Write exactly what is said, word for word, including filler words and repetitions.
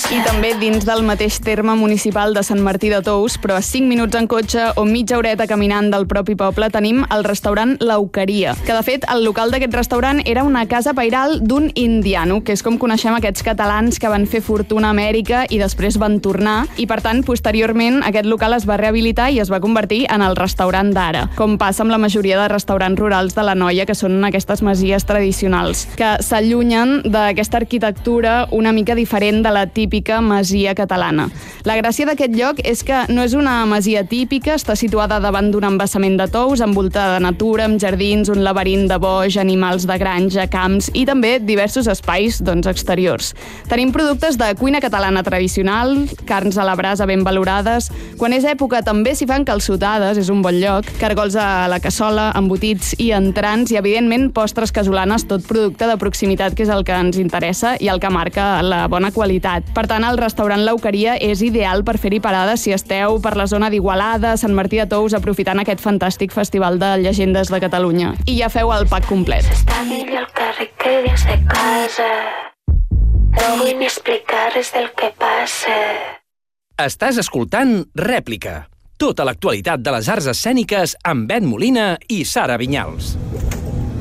I també dins del mateix terme municipal de Sant Martí de Tous, però a cinc minuts en cotxe o mitja horeta caminant del propi poble, tenim el restaurant L'Auqueria, que de fet el local d'aquest restaurant era una casa pairal d'un indiano, que és com coneixem aquests catalans que van fer fortuna a Amèrica i després van tornar, i per tant, posteriorment, aquest local es va rehabilitar i es va convertir en el restaurant d'ara, com passa amb la majoria de restaurants rurals de l'Anoia, que són aquestes masies tradicionals, que s'allunyen d'aquesta arquitectura una mica diferent de la típica masia catalana. La gràcia d'aquest lloc és que no és una masia típica, està situada davant d'un embassament de Tous, envoltada de natura, amb jardins, un laberint de boix, animals de granja, camps i també diversos espais doncs, exteriors. Tenim productes de cuina catalana tradicional, carns a la brasa ben valorades. Quan és època també s'hi fan calçotades, és un bon lloc, cargols a la cassola, embotits i entrants i, evidentment, postres casolanes, tot producte de proximitat, que és el que ens interessa i el que marca la bona qualitat. Per tant, el restaurant L'Auqueria és ideal per fer-hi parades si esteu per la zona d'Igualada, Sant Martí de Tous, aprofitant aquest fantàstic festival de llegendes de Catalunya. I ja feu el pack complet. Està millor el carrer que dins de casa. No vull ni explicar res del que passa. Estàs escoltant Rèplica. Tota l'actualitat de les arts escèniques amb Ben Molina i Sara Vinyals.